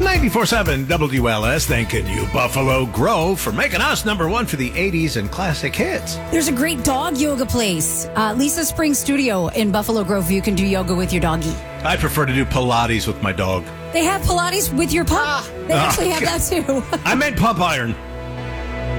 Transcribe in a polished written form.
94.7 WLS thanking you, Buffalo Grove, for making us number one for the 80s and classic hits. There's a great dog yoga place, Lisa Spring Studio in Buffalo Grove. You can do yoga with your doggy. I prefer to do Pilates with my dog. They have Pilates with your pup. They actually have that too. I meant pump iron.